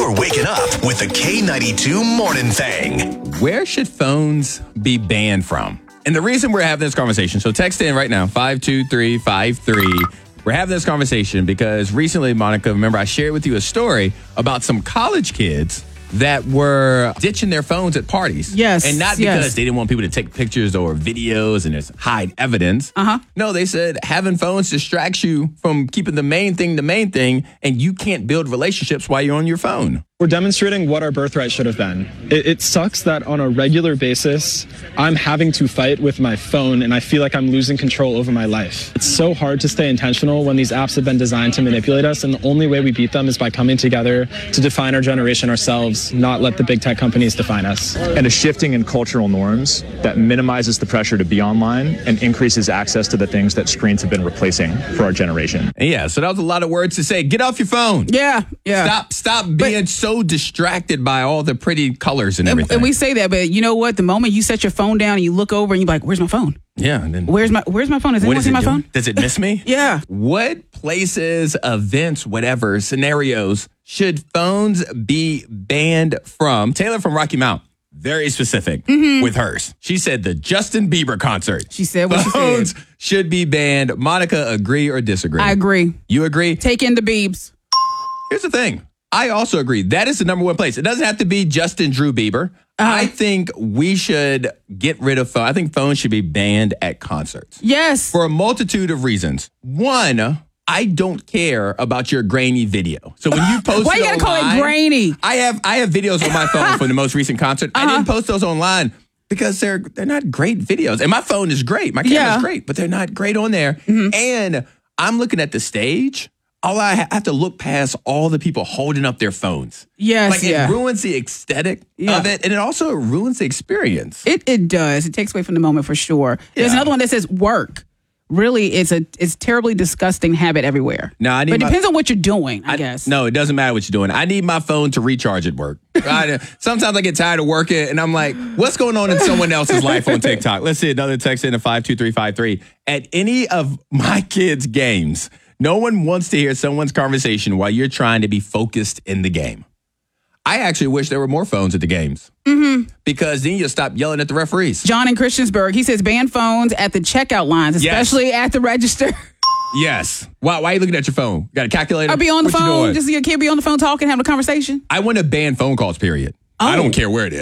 You're waking up with the K92 Morning Thing. Where should phones be banned from? And the reason we're having this conversation, so text in right now, 52353. We're having this conversation because recently, Monica, remember I shared with you a story about some college kids that were ditching their phones at parties. Yes. And not because they didn't want people to take pictures or videos and just hide evidence. No, they said having phones distracts you from keeping the main thing, and you can't build relationships while you're on your phone. We're demonstrating what our birthright should have been. It sucks that on a regular basis, I'm having to fight with my phone and I feel like I'm losing control over my life. It's so hard to stay intentional when these apps have been designed to manipulate us, and the only way we beat them is by coming together to define our generation ourselves, not let the big tech companies define us. And a shifting in cultural norms that minimizes the pressure to be online and increases access to the things that screens have been replacing for our generation. And yeah, so that was a lot of words to say. Get off your phone. Yeah. Stop being so distracted by all the pretty colors and everything. And we say that, but you know what? The moment you set your phone down and you look over and you're like, "Where's my phone?" Yeah. And then Where's my phone? Is anyone see my phone? Does it miss me? Yeah. What places, events, whatever, scenarios should phones be banned from? Taylor from Rocky Mount, very specific with hers. She said the Justin Bieber concert. She said what she Phones said. should be banned. Monica, agree or disagree? I agree. You agree? Take in the Biebs. Here's the thing. I also agree. That is the number one place. It doesn't have to be Justin Drew Bieber. I think we should get rid of phones. I think phones should be banned at concerts. Yes. For a multitude of reasons. One, I don't care about your grainy video. So when you post Why you gotta call it grainy? I have videos on my phone from the most recent concert. I didn't post those online because they're not great videos. And my phone is great. My camera's great, but they're not great on there. And I'm looking at the stage. I have to look past all the people holding up their phones. Yes, It ruins the aesthetic of it, and it also ruins the experience. It does. It takes away from the moment for sure. There's another one that says work. Really, it's terribly disgusting habit everywhere. No, but it depends on what you're doing, I guess. No, it doesn't matter what you're doing. I need my phone to recharge at work. Sometimes I get tired of working, and I'm like, what's going on in someone else's life on TikTok? Let's see another text in to 52353. At any of my kids' games, no one wants to hear someone's conversation while you're trying to be focused in the game. I actually wish there were more phones at the games. Because then you'll stop yelling at the referees. John in Christiansburg, he says ban phones at the checkout lines, especially at the register. Yes. Why are you looking at your phone? Got a calculator? Or be on the What you phone. doing? Just your kid be on the phone talking, having a conversation. I want to ban phone calls, period. I don't care where it is.